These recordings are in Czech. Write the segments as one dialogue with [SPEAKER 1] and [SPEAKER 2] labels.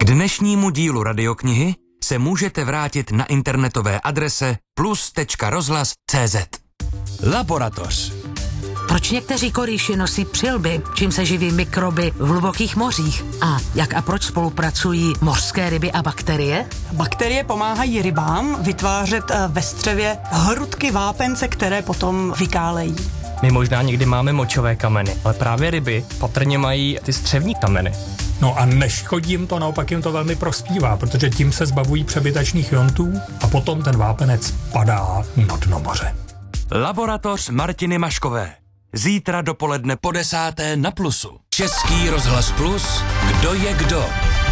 [SPEAKER 1] K dnešnímu dílu radioknihy se můžete vrátit na internetové adrese plus.rozhlas.cz. Laboratoř.
[SPEAKER 2] Proč někteří korýši nosí přilby, čím se živí mikroby v hlubokých mořích? A jak a proč spolupracují mořské ryby a bakterie?
[SPEAKER 3] Bakterie pomáhají rybám vytvářet ve střevě hrudky vápence, které potom vykálejí.
[SPEAKER 4] My možná někdy máme močové kameny, ale právě ryby patrně mají ty střevní kameny.
[SPEAKER 5] No a neškodí jim to, naopak jim to velmi prospívá, protože tím se zbavují přebytečných iontů a potom ten vápenec padá na dno moře.
[SPEAKER 1] Laboratoř Martiny Maškové. Zítra dopoledne po 10:00 na Plusu. Český rozhlas Plus. Kdo je kdo?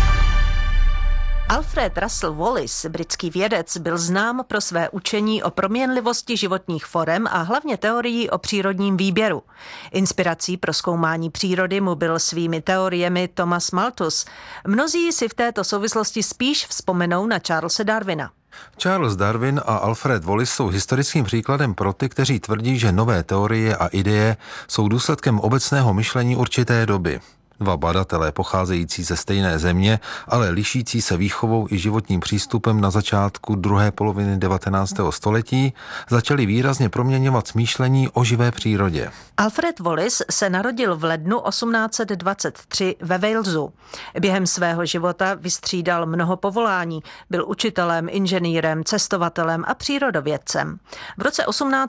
[SPEAKER 6] Alfred Russel Wallace, britský vědec, byl znám pro své učení o proměnlivosti životních forem a hlavně teorií o přírodním výběru. Inspirací pro zkoumání přírody mu byl svými teoriemi Thomas Malthus. Mnozí si v této souvislosti spíš vzpomenou na Charlese Darwina.
[SPEAKER 7] Charles Darwin a Alfred Wallace jsou historickým příkladem pro ty, kteří tvrdí, že nové teorie a ideje jsou důsledkem obecného myšlení určité doby. Dva badatelé pocházející ze stejné země, ale lišící se výchovou i životním přístupem na začátku druhé poloviny 19. století začali výrazně proměňovat smýšlení o živé přírodě.
[SPEAKER 6] Alfred Wallace se narodil v lednu 1823 ve Walesu. Během svého života vystřídal mnoho povolání. Byl učitelem, inženýrem, cestovatelem a přírodovědcem. V roce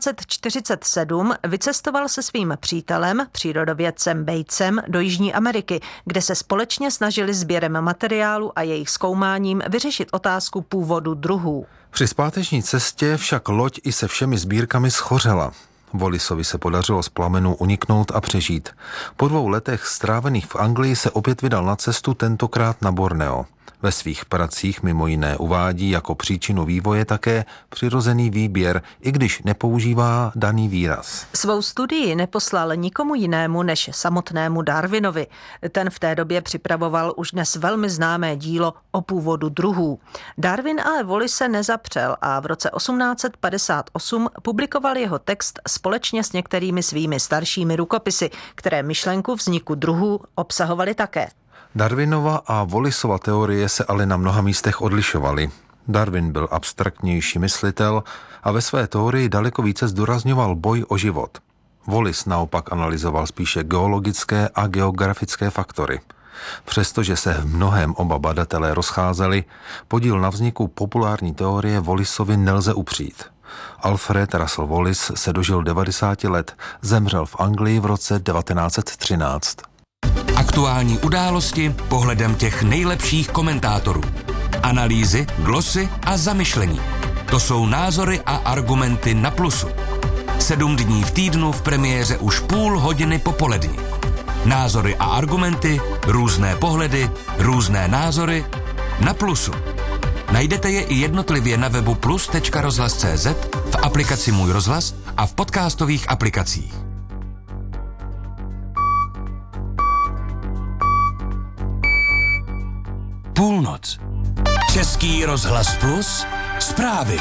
[SPEAKER 6] 1847 vycestoval se svým přítelem, přírodovědcem Batesem, do Jižní Ameriky, kde se společně snažili sběrem materiálu a jejich zkoumáním vyřešit otázku původu druhů.
[SPEAKER 7] Při zpáteční cestě však loď i se všemi sbírkami schořela. Wallaceovi se podařilo z plamenů uniknout a přežít. Po 2 letech strávených v Anglii se opět vydal na cestu, tentokrát na Borneo. Ve svých pracích mimo jiné uvádí jako příčinu vývoje také přirozený výběr, i když nepoužívá daný výraz.
[SPEAKER 6] Svou studii neposlal nikomu jinému než samotnému Darwinovi. Ten v té době připravoval už dnes velmi známé dílo o původu druhů. Darwin ale Wallace nezapřel a v roce 1858 publikoval jeho text společně s některými svými staršími rukopisy, které myšlenku vzniku druhů obsahovaly také.
[SPEAKER 7] Darwinova a Wallaceova teorie se ale na mnoha místech odlišovaly. Darwin byl abstraktnější myslitel a ve své teorii daleko více zdůrazňoval boj o život. Wallace naopak analyzoval spíše geologické a geografické faktory. Přestože se v mnohém oba badatelé rozcházeli, podíl na vzniku populární teorie Wallaceovi nelze upřít. Alfred Russel Wallace se dožil 90 let, zemřel v Anglii v roce 1913.
[SPEAKER 1] Aktuální události pohledem těch nejlepších komentátorů. Analýzy, glosy a zamyšlení. To jsou názory a argumenty na Plusu. 7 dní v týdnu v premiéře už 0,5 hodiny popolední. Názory a argumenty, různé pohledy, různé názory na Plusu. Najdete je i jednotlivě na webu plus.rozhlas.cz, v aplikaci Můj rozhlas a v podcastových aplikacích. Půlnoc. Český rozhlas Plus. Zprávy.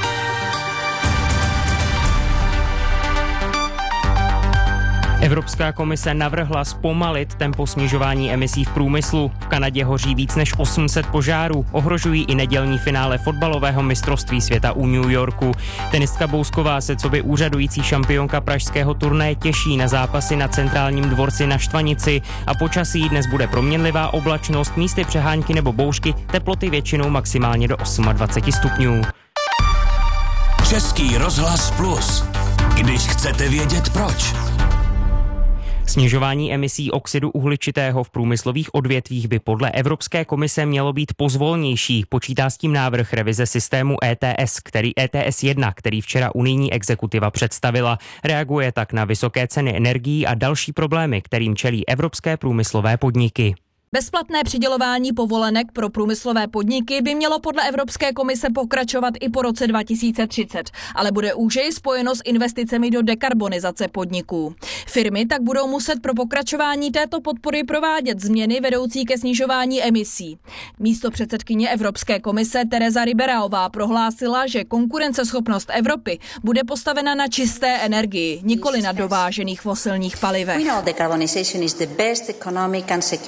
[SPEAKER 4] Evropská komise navrhla zpomalit tempo snižování emisí v průmyslu. V Kanadě hoří víc než 800 požárů. Ohrožují i nedělní finále fotbalového mistrovství světa u New Yorku. Tenistka Bousková se coby úřadující šampionka pražského turnaje těší na zápasy na Centrálním dvorci na Štvanici a počasí dnes bude proměnlivá oblačnost, místy přehánky nebo bouřky, teploty většinou maximálně do 28 stupňů.
[SPEAKER 1] Český rozhlas Plus. Když chcete vědět proč.
[SPEAKER 4] Snižování emisí oxidu uhličitého v průmyslových odvětvích by podle Evropské komise mělo být pozvolnější. Počítá s tím návrh revize systému ETS 1, který včera unijní exekutiva představila. Reaguje tak na vysoké ceny energií a další problémy, kterým čelí evropské průmyslové podniky.
[SPEAKER 8] Bezplatné přidělování povolenek pro průmyslové podniky by mělo podle Evropské komise pokračovat i po roce 2030, ale bude úžeji spojeno s investicemi do dekarbonizace podniků. Firmy tak budou muset pro pokračování této podpory provádět změny vedoucí ke snižování emisí. Místopředsedkyně Evropské komise Teresa Ribeiraová prohlásila, že konkurenceschopnost Evropy bude postavena na čisté energii, nikoli na dovážených fosilních palivech.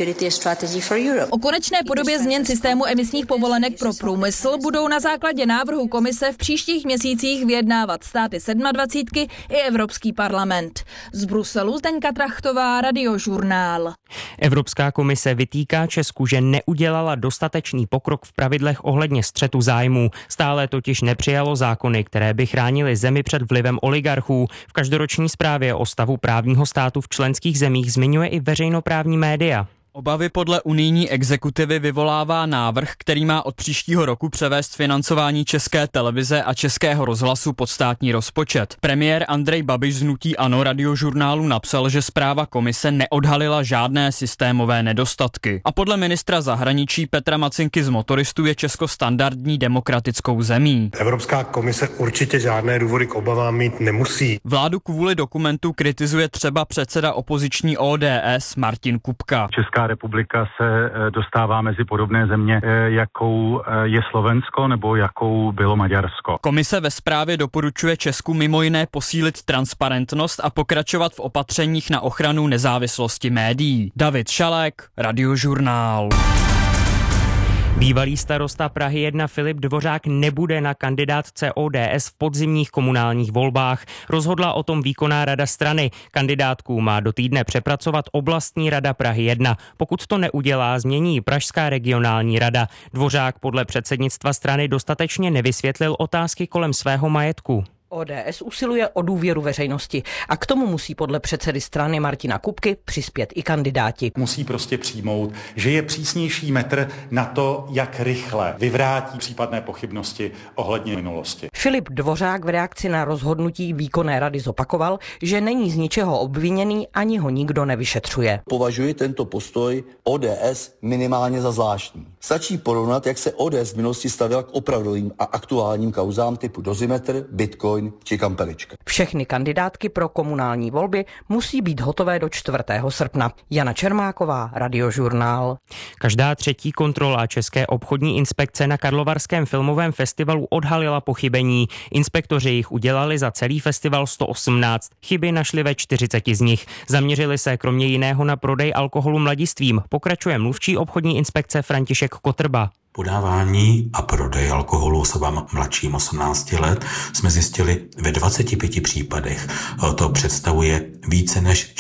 [SPEAKER 8] O konečné podobě změn systému emisních povolenek pro průmysl budou na základě návrhu komise v příštích měsících vyjednávat státy 27 i Evropský parlament. Z Bruselu Zdeňka Trachtová, Radiožurnál.
[SPEAKER 4] Evropská komise vytýká Česku, že neudělala dostatečný pokrok v pravidlech ohledně střetu zájmů. Stále totiž nepřijalo zákony, které by chránily zemi před vlivem oligarchů. V každoroční zprávě o stavu právního státu v členských zemích zmiňuje i veřejnoprávní média.
[SPEAKER 9] Obavy podle unijní exekutivy vyvolává návrh, který má od příštího roku převést financování České televize a Českého rozhlasu pod státní rozpočet. Premiér Andrej Babiš z hnutí ANO Radiožurnálu napsal, že zpráva komise neodhalila žádné systémové nedostatky. A podle ministra zahraničí Petra Macinky z Motoristů je Česko standardní demokratickou zemí.
[SPEAKER 10] Evropská komise určitě žádné důvody k obavám mít nemusí.
[SPEAKER 9] Vládu kvůli dokumentu kritizuje třeba předseda opoziční ODS Martin Kupka.
[SPEAKER 11] Česká republika se dostává mezi podobné země, jakou je Slovensko nebo jakou bylo Maďarsko.
[SPEAKER 9] Komise ve zprávě doporučuje Česku mimo jiné posílit transparentnost a pokračovat v opatřeních na ochranu nezávislosti médií. David Šalek, Radiožurnál.
[SPEAKER 4] Bývalý starosta Prahy 1 Filip Dvořák nebude na kandidátce ODS v podzimních komunálních volbách. Rozhodla o tom výkonná rada strany. Kandidátku má do týdne přepracovat oblastní rada Prahy 1. Pokud to neudělá, změní Pražská regionální rada. Dvořák podle předsednictva strany dostatečně nevysvětlil otázky kolem svého majetku.
[SPEAKER 12] ODS usiluje o důvěru veřejnosti a k tomu musí podle předsedy strany Martina Kupky přispět i kandidáti.
[SPEAKER 13] Musí prostě přijmout, že je přísnější metr na to, jak rychle vyvrátí případné pochybnosti ohledně minulosti.
[SPEAKER 12] Filip Dvořák v reakci na rozhodnutí výkonné rady zopakoval, že není z ničeho obviněný, ani ho nikdo nevyšetřuje.
[SPEAKER 14] Považuji tento postoj ODS minimálně za zvláštní. Stačí porovnat, jak se ODS v minulosti stavěla k opravdovým a aktuálním kauzám typu Dozimetr, Bitcoin či Kampelička.
[SPEAKER 12] Všechny kandidátky pro komunální volby musí být hotové do 4. srpna. Jana Čermáková, Radiožurnál.
[SPEAKER 4] Každá třetí kontrola České obchodní inspekce na Karlovarském filmovém festivalu odhalila pochybení. Inspektoři jich udělali za celý festival 118. Chyby našli ve 40 z nich. Zaměřili se kromě jiného na prodej alkoholu mladistvím. Pokračuje mluvčí obchodní inspekce František Kotrba.
[SPEAKER 15] Podávání a prodej alkoholu osobám mladším 18 let jsme zjistili ve 25 případech. To představuje více než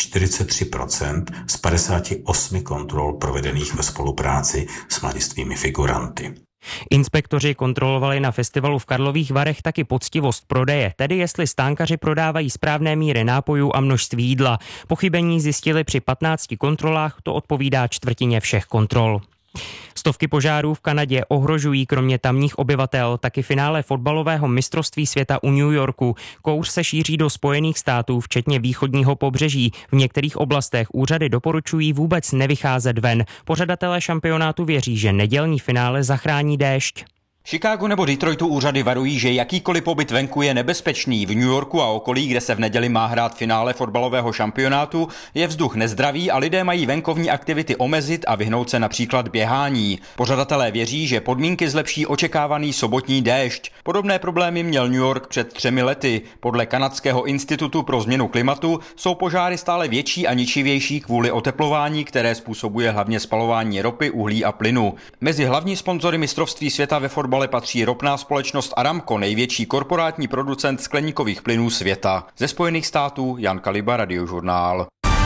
[SPEAKER 15] 43% z 58 kontrol provedených ve spolupráci s mladistvými figuranty.
[SPEAKER 4] Inspektoři kontrolovali na festivalu v Karlových Varech taky poctivost prodeje, tedy jestli stánkaři prodávají správné míry nápojů a množství jídla. Pochybení zjistili při 15 kontrolách, to odpovídá čtvrtině všech kontrol. Stovky požárů v Kanadě ohrožují kromě tamních obyvatel taky finále fotbalového mistrovství světa u New Yorku. Kouř se šíří do Spojených států, včetně východního pobřeží. V některých oblastech úřady doporučují vůbec nevycházet ven. Pořadatelé šampionátu věří, že nedělní finále zachrání déšť.
[SPEAKER 16] Chicagu nebo Detroitu úřady varují, že jakýkoliv pobyt venku je nebezpečný. V New Yorku a okolí, kde se v neděli má hrát finále fotbalového šampionátu, je vzduch nezdravý a lidé mají venkovní aktivity omezit a vyhnout se například běhání. Pořadatelé věří, že podmínky zlepší očekávaný sobotní déšť. Podobné problémy měl New York před 3 lety. Podle Kanadského institutu pro změnu klimatu jsou požáry stále větší a ničivější kvůli oteplování, které způsobuje hlavně spalování ropy, uhlí a plynu. Mezi hlavní sponzory mistrovství světa ve fotbale patří ropná společnost Aramco, největší korporátní producent skleníkových plynů světa. Ze Spojených států Jan Kaliba, Radiožurnál.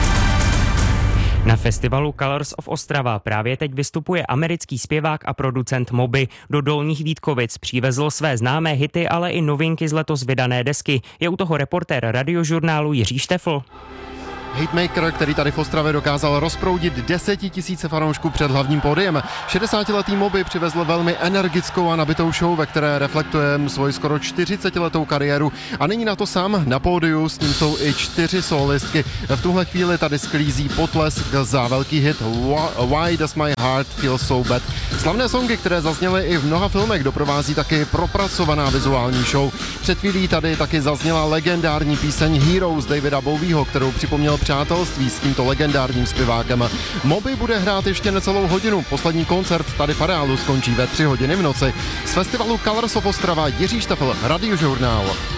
[SPEAKER 4] Na festivalu Colors of Ostrava právě teď vystupuje americký zpěvák a producent Moby. Do Dolních Vítkovic přivezl své známé hity, ale i novinky z letos vydané desky. Je u toho reportér Radiožurnálu Jiří Štefl.
[SPEAKER 17] Hitmaker, který tady v Ostravě dokázal rozproudit 10 000 fanoušků před hlavním pódiem. 60-letý Moby přivezl velmi energickou a nabitou show, ve které reflektuje svoji skoro 40letou kariéru. A není na to sám, na pódiu s ním jsou i 4 solistky. V tuhle chvíli tady sklízí potlesk za velký hit Why Does My Heart Feel So Bad. Slavné songy, které zazněly i v mnoha filmech, doprovází taky propracovaná vizuální show. Před chvílí tady taky zazněla legendární píseň Heroes Davida Bowieho, kterou připomněl přátelství s tímto legendárním zpěvákem. Moby bude hrát ještě necelou hodinu. Poslední koncert tady v areálu skončí ve 3 hodiny v noci. Z festivalu Colors of Ostrava Jiří Štefl, Radiožurnál.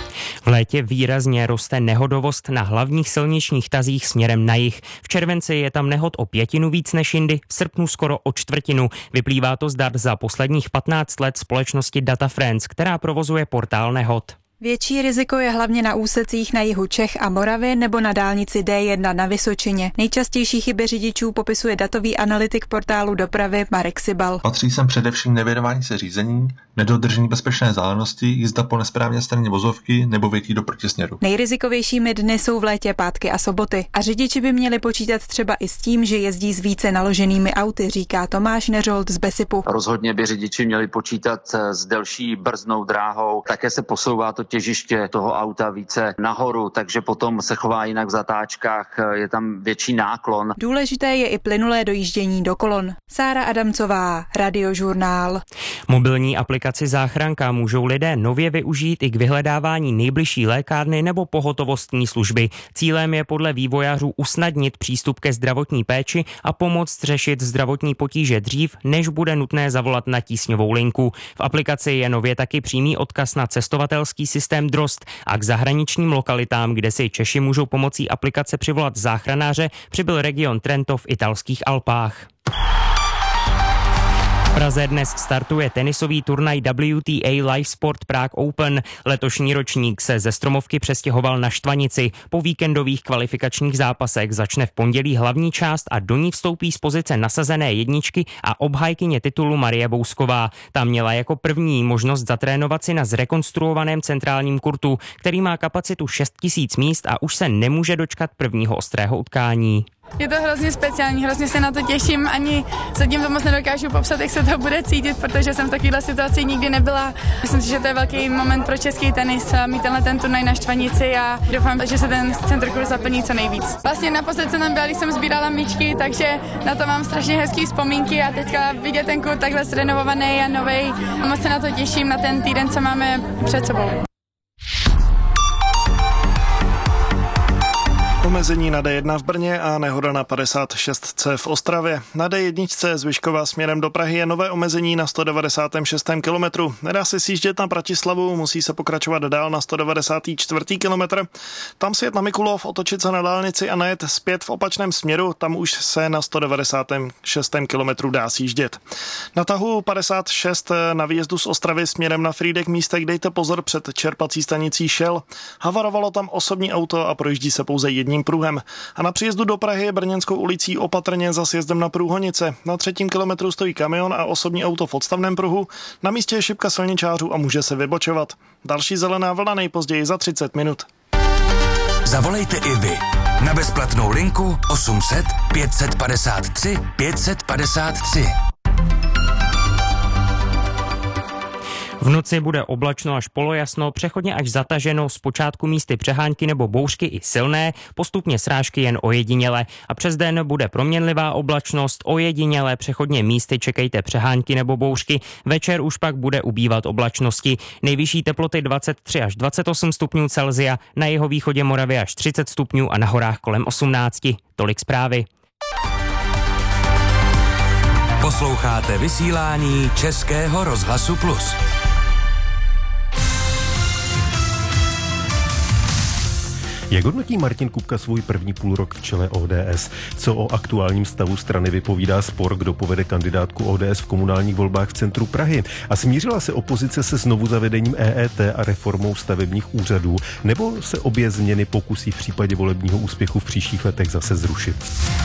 [SPEAKER 4] V létě výrazně roste nehodovost na hlavních silničních tazích směrem na jih. V červenci je tam nehod o 1/5 víc než jindy, v srpnu skoro o 1/4. Vyplývá to z dat za posledních 15 let společnosti Data France, která provozuje portál nehod.
[SPEAKER 18] Větší riziko je hlavně na úsecích na jihu Čech a Moravy nebo na dálnici D1 na Vysočině. Nejčastější chyby řidičů popisuje datový analytik portálu dopravy Marek Sibal.
[SPEAKER 19] Patří sem především nevěnování se řízení, nedodržení bezpečné vzdálenosti, jízda po nesprávné straně vozovky nebo větí do protisměru.
[SPEAKER 18] Nejrizikovějšími dny jsou v létě pátky a soboty. A řidiči by měli počítat třeba i s tím, že jezdí s více naloženými auty, říká Tomáš Neřold z Besipu.
[SPEAKER 20] Rozhodně by řidiči měli počítat s delší brzdnou dráhou. Také se posouvá to těžiště toho auta více nahoru, takže potom se chová jinak v zatáčkách, je tam větší náklon.
[SPEAKER 18] Důležité je i plynulé dojíždění do kolon. Sára Adamcová, Radiožurnál.
[SPEAKER 4] Mobilní aplikaci Záchranka můžou lidé nově využít i k vyhledávání nejbližší lékárny nebo pohotovostní služby. Cílem je podle vývojářů usnadnit přístup ke zdravotní péči a pomoct řešit zdravotní potíže dřív, než bude nutné zavolat na tísňovou linku. V aplikaci je nově taky přímý odkaz na cestovatelský systém Drozd a k zahraničním lokalitám, kde si Češi můžou pomocí aplikace přivolat záchranáře, přibyl region Trento v italských Alpách. V Praze dnes startuje tenisový turnaj WTA Live Sport Prague Open. Letošní ročník se ze Stromovky přestěhoval na Štvanici. Po víkendových kvalifikačních zápasech začne v pondělí hlavní část a do ní vstoupí z pozice nasazené jedničky a obhájkyně titulu Marie Bousková. Ta měla jako první možnost zatrénovat si na zrekonstruovaném centrálním kurtu, který má kapacitu 6 000 míst a už se nemůže dočkat prvního ostrého utkání.
[SPEAKER 21] Je to hrozně speciální, hrozně se na to těším, ani zatím to moc nedokážu popsat, jak se to bude cítit, protože jsem v takovéhle situaci nikdy nebyla. Myslím si, že to je velký moment pro český tenis mít ten turnaj na Štvanici a doufám, že se ten centrokurs zaplní co nejvíc. Vlastně naposled jsem tam byla, když jsem sbírala míčky, takže na to mám strašně hezký vzpomínky a teďka vidět ten kurt takhle zrenovovaný a novej. Moc se na to těším, na ten týden, co máme před sebou.
[SPEAKER 22] Omezení na D1 v Brně a nehoda na 56C v Ostravě. Na D1 z Vyškova směrem do Prahy je nové omezení na 196. kilometru. Nedá se sjíždět na Bratislavu, musí se pokračovat dál na 194. kilometr. Tam si jet na Mikulov, otočit se na dálnici a najet zpět v opačném směru, tam už se na 196. kilometru dá sjíždět. Na tahu 56 na výjezdu z Ostravy směrem na Frýdek místek dejte pozor před čerpací stanicí Shell. Havarovalo tam osobní auto a projíždí se pouze jedním pruhem. A na příjezdu do Prahy je Brněnskou ulicí opatrně za sjezdem na Průhonice. Na 3. kilometru stojí kamion a osobní auto v odstavném pruhu. Na místě je šipka silničářů a může se vybočovat. Další zelená vlna nejpozději za 30 minut.
[SPEAKER 1] Zavolejte i vy na bezplatnou linku 800 553 553.
[SPEAKER 4] V noci bude oblačno až polojasno, přechodně až zataženo, zpočátku místy přehánky nebo bouřky i silné, postupně srážky jen ojediněle. A přes den bude proměnlivá oblačnost, ojediněle, přechodně místy čekejte přehánky nebo bouřky. Večer už pak bude ubývat oblačnosti. Nejvyšší teploty 23 až 28 stupňů Celsia, na jihovýchodě Moravy až 30 stupňů a na horách kolem 18. Tolik zprávy.
[SPEAKER 1] Posloucháte vysílání Českého rozhlasu Plus.
[SPEAKER 23] Jak hodnotí Martin Kupka svůj první půlrok v čele ODS? Co o aktuálním stavu strany vypovídá spor, kdo povede kandidátku ODS v komunálních volbách v centru Prahy? A smířila se opozice se znovu zavedením EET a reformou stavebních úřadů? Nebo se obě změny pokusí v případě volebního úspěchu v příštích letech zase zrušit?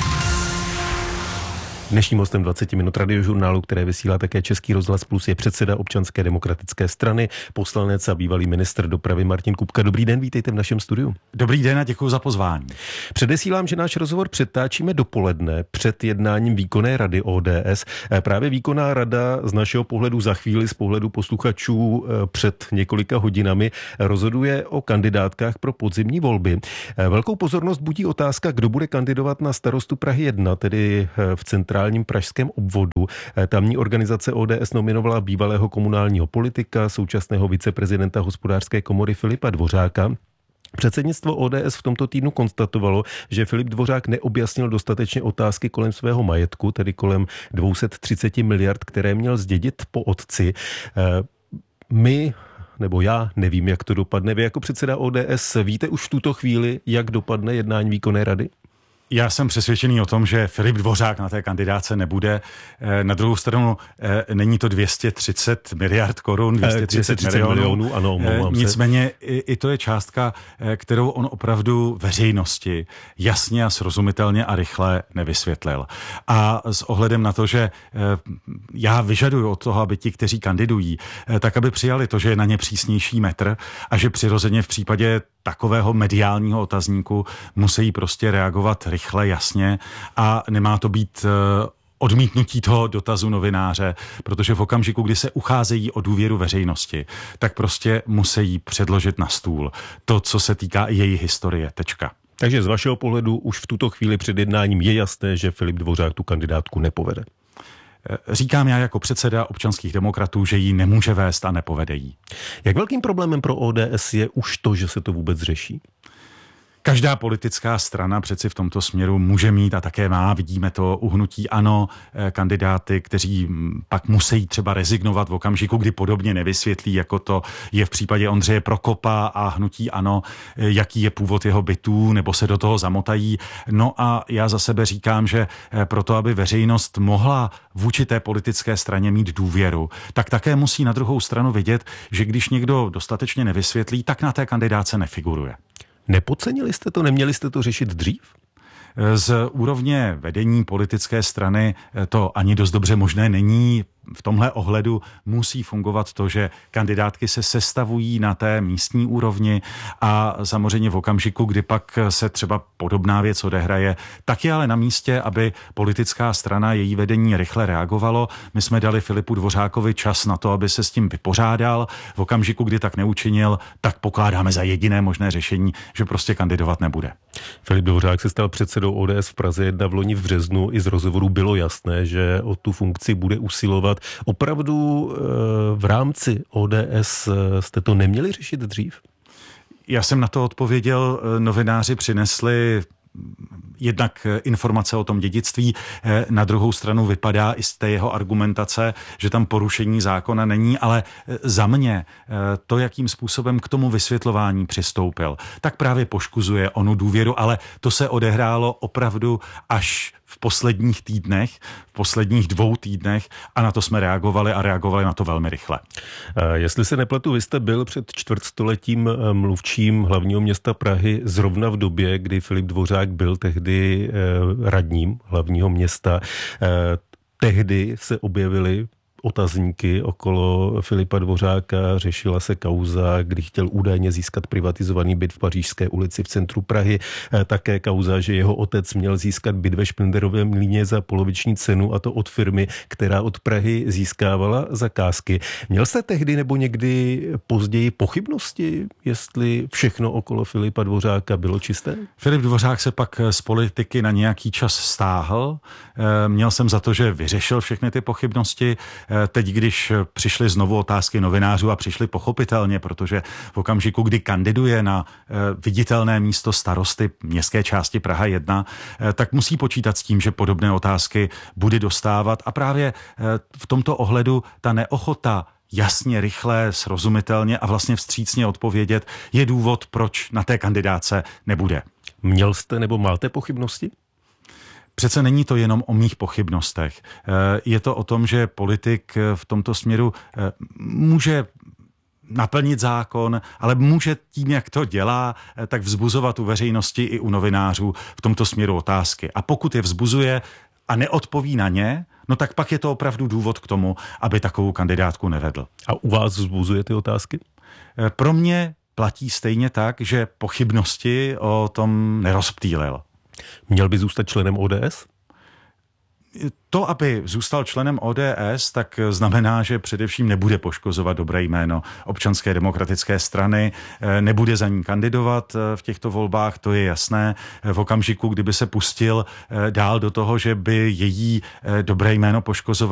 [SPEAKER 23] Dnešním hostem 20 minut Radiožurnálu, které vysílá také Český rozhlas Plus, je předseda Občanské demokratické strany, poslanec a bývalý ministr dopravy Martin Kupka. Dobrý den, vítejte v našem studiu.
[SPEAKER 24] Dobrý den a děkuji za pozvání.
[SPEAKER 23] Předesílám, že náš rozhovor přetáčíme dopoledne před jednáním výkonné rady ODS. Právě výkonná rada z našeho pohledu za chvíli, z pohledu posluchačů před několika hodinami, rozhoduje o kandidátkách pro podzimní volby. Velkou pozornost budí otázka, kdo bude kandidovat na starostu Prahy 1, tedy v centrálním pražském obvodu. Tamní organizace ODS nominovala bývalého komunálního politika, současného viceprezidenta Hospodářské komory Filipa Dvořáka. Předsednictvo ODS v tomto týdnu konstatovalo, že Filip Dvořák neobjasnil dostatečně otázky kolem svého majetku, tedy kolem 230 miliard, které měl zdědit po otci. My nebo já nevím, jak to dopadne. Vy jako předseda ODS víte už v tuto chvíli, jak dopadne jednání výkonné rady?
[SPEAKER 24] Já jsem přesvědčený o tom, že Filip Dvořák na té kandidáce nebude. Na druhou stranu není to 230 miliard korun, 230 milionů.
[SPEAKER 23] Ano,
[SPEAKER 24] nicméně i to je částka, kterou on opravdu veřejnosti jasně a srozumitelně a rychle nevysvětlil. A s ohledem na to, že já vyžaduju od toho, aby ti, kteří kandidují, tak aby přijali to, že je na ně přísnější metr a že přirozeně v případě takového mediálního otazníku musí prostě reagovat rychle, jasně a nemá to být odmítnutí toho dotazu novináře, protože v okamžiku, kdy se ucházejí o důvěru veřejnosti, tak prostě musí předložit na stůl to, co se týká i její historie. Tečka.
[SPEAKER 23] Takže z vašeho pohledu už v tuto chvíli před jednáním je jasné, že Filip Dvořák tu kandidátku nepovede.
[SPEAKER 24] Říkám já jako předseda občanských demokratů, že ji nemůže vést a nepovede jí.
[SPEAKER 23] Jak velkým problémem pro ODS je už to, že se to vůbec řeší?
[SPEAKER 24] Každá politická strana přeci v tomto směru může mít a také má, vidíme to u hnutí ANO, kandidáty, kteří pak musí třeba rezignovat v okamžiku, kdy podobně nevysvětlí, jako to je v případě Ondřeje Prokopa a hnutí ANO, jaký je původ jeho bytů, nebo se do toho zamotají. No a já za sebe říkám, že proto, aby veřejnost mohla vůči té politické straně mít důvěru, tak také musí na druhou stranu vidět, že když někdo dostatečně nevysvětlí, tak na té kandidáce nefiguruje.
[SPEAKER 23] Nepodcenili jste to? Neměli jste to řešit dřív?
[SPEAKER 24] Z úrovně vedení politické strany to ani dost dobře možné není. V tomhle ohledu musí fungovat to, že kandidátky se sestavují na té místní úrovni a samozřejmě v okamžiku, kdy pak se třeba podobná věc odehraje, tak je ale na místě, aby politická strana, její vedení rychle reagovalo. My jsme dali Filipu Dvořákovi čas na to, aby se s tím vypořádal. V okamžiku, kdy tak neučinil, tak pokládáme za jediné možné řešení, že prostě kandidovat nebude.
[SPEAKER 23] Filip Dvořák se stal předsedou ODS v Praze 1 v loni v březnu. I z rozhovoru bylo jasné, že o tu funkci bude usilovat. Opravdu v rámci ODS jste to neměli řešit dřív?
[SPEAKER 24] Já jsem na to odpověděl, novináři přinesli jednak informace o tom dědictví, na druhou stranu vypadá i z té jeho argumentace, že tam porušení zákona není, ale za mě to, jakým způsobem k tomu vysvětlování přistoupil, tak právě poškozuje onu důvěru, ale to se odehrálo opravdu až v posledních týdnech, v posledních 2 týdnech a na to jsme reagovali a reagovali na to velmi rychle.
[SPEAKER 23] Jestli se nepletu, vy jste byl před čtvrtstoletím mluvčím hlavního města Prahy zrovna v době, kdy Filip Dvořák byl tehdy radním hlavního města. Tehdy se objevily otazníky okolo Filipa Dvořáka, řešila se kauza, kdy chtěl údajně získat privatizovaný byt v Pařížské ulici v centru Prahy. Také kauza, že jeho otec měl získat byt ve Špindlerově mlýně za poloviční cenu, a to od firmy, která od Prahy získávala zakázky. Měl jste tehdy nebo někdy později pochybnosti, jestli všechno okolo Filipa Dvořáka bylo čisté?
[SPEAKER 24] Filip Dvořák se pak z politiky na nějaký čas stáhl. Měl jsem za to, že vyřešil všechny ty pochybnosti. Teď, když přišly znovu otázky novinářů a přišly pochopitelně, protože v okamžiku, kdy kandiduje na viditelné místo starosty městské části Praha 1, tak musí počítat s tím, že podobné otázky bude dostávat a právě v tomto ohledu ta neochota jasně, rychle, srozumitelně a vlastně vstřícně odpovědět je důvod, proč na té kandidáce nebude.
[SPEAKER 23] Měl jste nebo máte pochybnosti?
[SPEAKER 24] Přece není to jenom o mých pochybnostech. Je to o tom, že politik v tomto směru může naplnit zákon, ale může tím, jak to dělá, tak vzbuzovat u veřejnosti i u novinářů v tomto směru otázky. A pokud je vzbuzuje a neodpoví na ně, no tak pak je to opravdu důvod k tomu, aby takovou kandidátku nevedl.
[SPEAKER 23] A u vás vzbuzuje ty otázky?
[SPEAKER 24] Pro mě platí stejně tak, že pochybnosti o tom nerozptýlil.
[SPEAKER 23] Měl by zůstat členem ODS?
[SPEAKER 24] To, aby zůstal členem ODS, tak znamená, že především nebude poškozovat dobré jméno Občanské demokratické strany, nebude za ní kandidovat v těchto volbách, to je jasné. V okamžiku, kdyby se pustil dál do toho, že by její dobré jméno poškozoval,